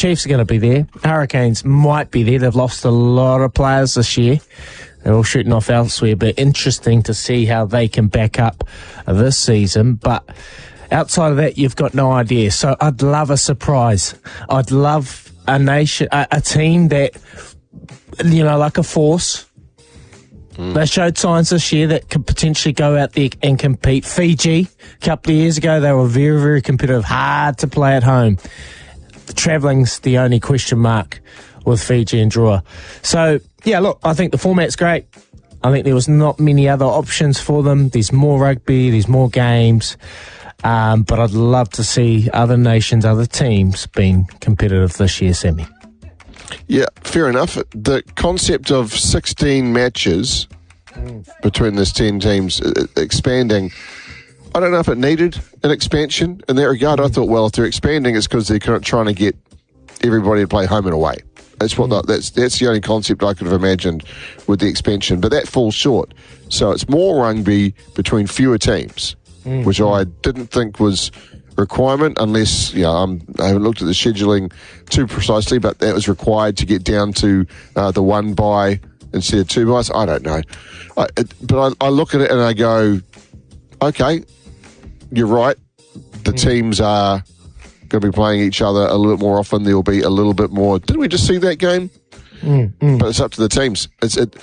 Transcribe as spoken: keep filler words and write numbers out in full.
Chiefs are going to be there. Hurricanes might be there. They've lost a lot of players this year. They're all shooting off elsewhere, but interesting to see how they can back up this season. But outside of that, you've got no idea. So I'd love a surprise. I'd love a nation, a, a team that, you know, like a force. Mm. They showed signs this year that could potentially go out there and compete. Fiji, a couple of years ago, they were very, very competitive, hard to play at home. Travelling's the only question mark with Fiji and Drua. So, yeah, look, I think the format's great. I think there was not many other options for them. There's more rugby, there's more games. Um, but I'd love to see other nations, other teams being competitive this year, Sammy. Yeah, fair enough. The concept of sixteen matches mm. between these ten teams uh, expanding, I don't know if it needed an expansion in that regard. I thought, well, if they're expanding, it's because they're trying to get everybody to play home and away. That's what. The, that's that's the only concept I could have imagined with the expansion, but that falls short. So it's more rugby between fewer teams, mm. which I didn't think was a requirement, unless, you know, I'm, I haven't looked at the scheduling too precisely, but that was required to get down to uh, the one bye instead of two byes. I don't know, I, it, but I, I look at it and I go, okay, you're right. The mm. teams are going to be playing each other a little bit more often. There will be a little bit more. Didn't we just see that game? Mm, mm. But it's up to the teams. It's, it,